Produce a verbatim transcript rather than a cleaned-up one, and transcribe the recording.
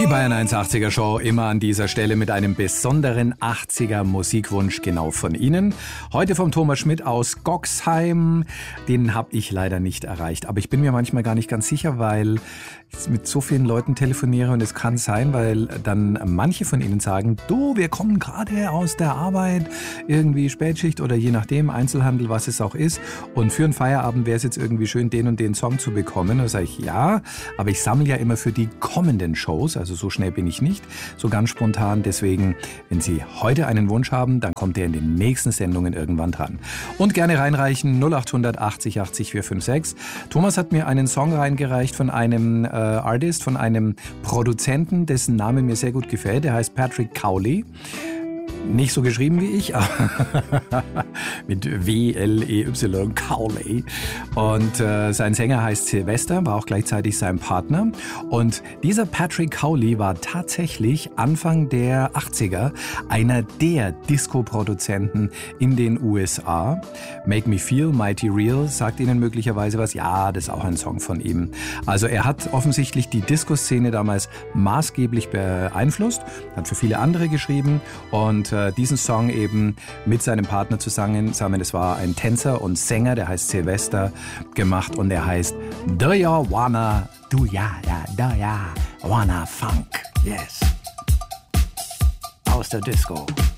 Die Bayern achtziger Show immer an dieser Stelle mit einem besonderen achtziger Musikwunsch genau von Ihnen. Heute vom Thomas Schmidt aus Goxheim. Den habe ich leider nicht erreicht. Aber ich bin mir manchmal gar nicht ganz sicher, weil ich mit so vielen Leuten telefoniere und es kann sein, weil dann manche von Ihnen sagen, du, wir kommen gerade aus der Arbeit, irgendwie Spätschicht oder je nachdem, Einzelhandel, was es auch ist. Und für einen Feierabend wäre es jetzt irgendwie schön, den und den Song zu bekommen. Da sage ich, ja, aber ich sammle ja immer für die kommenden Shows, also so schnell bin ich nicht, so ganz spontan. Deswegen, wenn Sie heute einen Wunsch haben, dann kommt der in den nächsten Sendungen irgendwann dran. Und gerne reinreichen, null acht hundert achtzig achtzig vier fünf sechs. Thomas hat mir einen Song reingereicht von einem äh, Artist, von einem Produzenten, dessen Name mir sehr gut gefällt. Der heißt Patrick Cowley. Nicht so geschrieben wie ich, aber mit W L E Y, Cowley. Und äh, sein Sänger heißt Sylvester, war auch gleichzeitig sein Partner. Und dieser Patrick Cowley war tatsächlich Anfang der achtziger einer der Disco-Produzenten in den U S A. Make Me Feel Mighty Real sagt Ihnen möglicherweise was. Ja, das ist auch ein Song von ihm. Also er hat offensichtlich die Disco-Szene damals maßgeblich beeinflusst, hat für viele andere geschrieben und diesen Song eben mit seinem Partner zusammen, das war ein Tänzer und Sänger, der heißt Sylvester, gemacht und der heißt Do Ya Wanna, Do Ya, ja, Do Ya Wanna Funk, yes, aus der Disco.